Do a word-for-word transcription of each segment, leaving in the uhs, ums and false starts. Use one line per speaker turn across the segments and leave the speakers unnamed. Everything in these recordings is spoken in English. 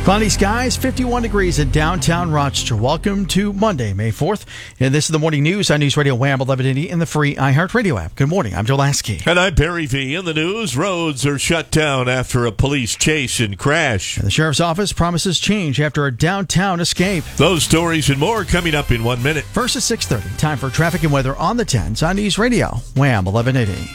Cloudy skies, fifty-one degrees in downtown Rochester. Welcome to Monday, May fourth. And this is the morning news on News Radio Wham eleven eighty in the free iHeartRadio app. Good morning. I'm Joe Lasky.
And I'm Barry V. In the news, roads are shut down after a police chase and crash.
And the sheriff's office promises change after a downtown escape.
Those stories and more coming up in one minute.
First at six thirty. Time for traffic and weather on the tens on News Radio Wham eleven eighty.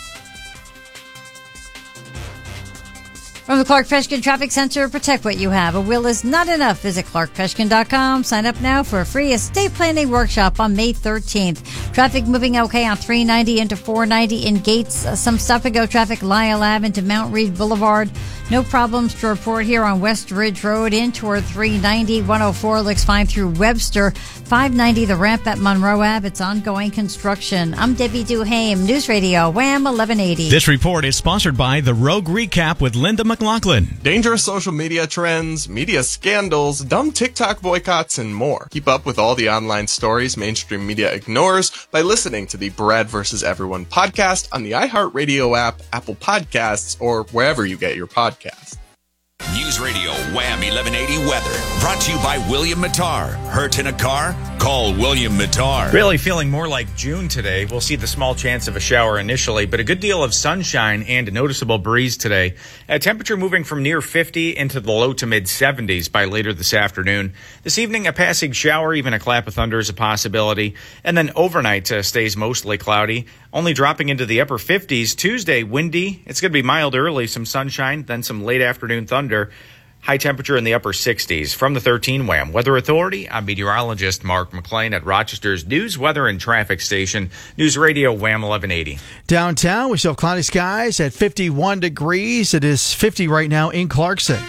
From the Clark Feshkin Traffic Center, protect what you have. A will is not enough. Visit clark feshkin dot com. Sign up now for a free estate planning workshop on May thirteenth. Traffic moving okay on three ninety into four ninety in Gates. Uh, some stop-and-go traffic, Lyle Ave into Mount Reed Boulevard. No problems to report here on West Ridge Road in toward three ninety. one oh four looks fine through Webster. five ninety, the ramp at Monroe Ave. It's ongoing construction. I'm Debbie Duhame, News Radio Wham eleven eighty.
This report is sponsored by The Rogue Recap with Linda McLaughlin.
Dangerous social media trends, media scandals, dumb TikTok boycotts, and more. Keep up with all the online stories mainstream media ignores by listening to the Brad versus. Everyone podcast on the iHeartRadio app, Apple Podcasts, or wherever you get your podcasts.
News Radio Wham eleven eighty weather. Brought to you by William Mattar. Hurt in a car? Call William Mattar.
Really feeling more like June today. We'll see the small chance of a shower initially, but a good deal of sunshine and a noticeable breeze today. A temperature moving from near fifty into the low to mid seventies by later this afternoon. This evening, a passing shower, even a clap of thunder is a possibility. And then overnight uh, stays mostly cloudy, only dropping into the upper fifties. Tuesday, windy. It's going to be mild early, some sunshine, then some late afternoon thunder. High temperature in the upper sixties. From the thirteen Wham Weather Authority, I'm meteorologist Mark McLean at Rochester's News, Weather, and Traffic Station, News Radio Wham eleven eighty.
Downtown, we still have cloudy skies at fifty-one degrees. It is fifty right now in Clarkson.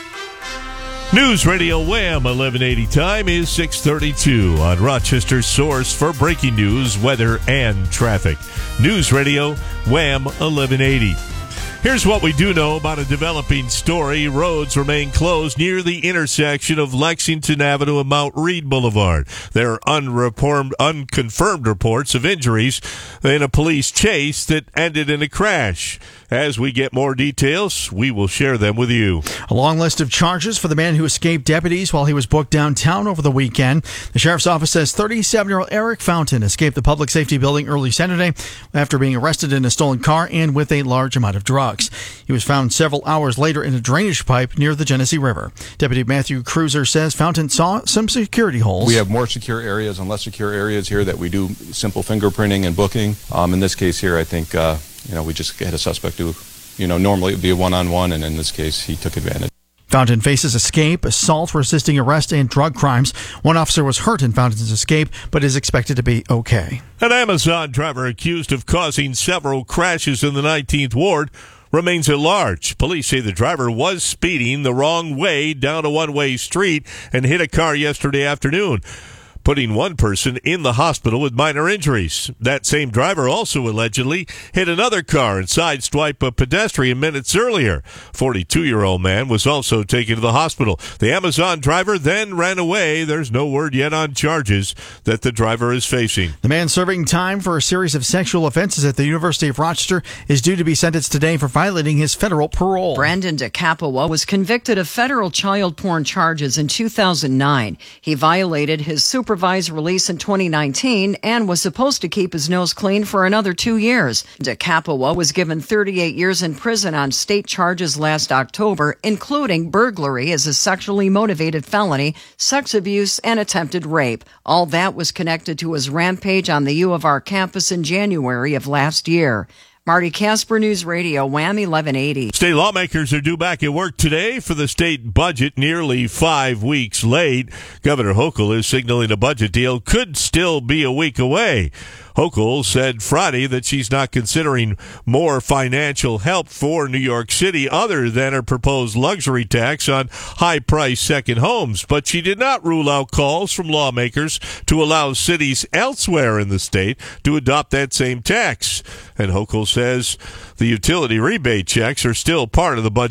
News Radio Wham eleven eighty time is six thirty-two on Rochester's source for breaking news, weather, and traffic. News Radio Wham eleven eighty. Here's what we do know about a developing story. Roads remain closed near the intersection of Lexington Avenue and Mount Reed Boulevard. There are unreported, unconfirmed reports of injuries in a police chase that ended in a crash. As we get more details, we will share them with you.
A long list of charges for the man who escaped deputies while he was booked downtown over the weekend. The sheriff's office says thirty-seven-year-old Eric Fountain escaped the public safety building early Saturday after being arrested in a stolen car and with a large amount of drugs. He was found several hours later in a drainage pipe near the Genesee River. Deputy Matthew Cruiser says Fountain saw some security holes.
We have more secure areas and less secure areas here that we do simple fingerprinting and booking. Um, in this case here, I think, uh, you know, we just had a suspect who, you know, normally it would be a one-on-one, and in this case, he took advantage.
Fountain faces escape, assault, resisting arrest, and drug crimes. One officer was hurt in Fountain's escape, but is expected to be okay.
An Amazon driver accused of causing several crashes in the nineteenth Ward remains at large. Police say the driver was speeding the wrong way down a one-way street and hit a car yesterday afternoon, putting one person in the hospital with minor injuries. That same driver also allegedly hit another car and sideswiped a pedestrian minutes earlier. forty-two-year-old man was also taken to the hospital. The Amazon driver then ran away. There's no word yet on charges that the driver is facing.
The man serving time for a series of sexual offenses at the University of Rochester is due to be sentenced today for violating his federal parole.
Brandon DeCapua was convicted of federal child porn charges in two thousand nine. He violated his super supervised release in twenty nineteen and was supposed to keep his nose clean for another two years. DeCapua was given thirty-eight years in prison on state charges last October, including burglary as a sexually motivated felony, sex abuse, and attempted rape. All that was connected to his rampage on the U of R campus in January of last year. Marty Casper, News Radio, Wham eleven eighty.
State lawmakers are due back at work today for the state budget, nearly five weeks late. Governor Hochul is signaling a budget deal could still be a week away. Hochul said Friday that she's not considering more financial help for New York City other than her proposed luxury tax on high-priced second homes, but she did not rule out calls from lawmakers to allow cities elsewhere in the state to adopt that same tax. And Hochul says the utility rebate checks are still part of the budget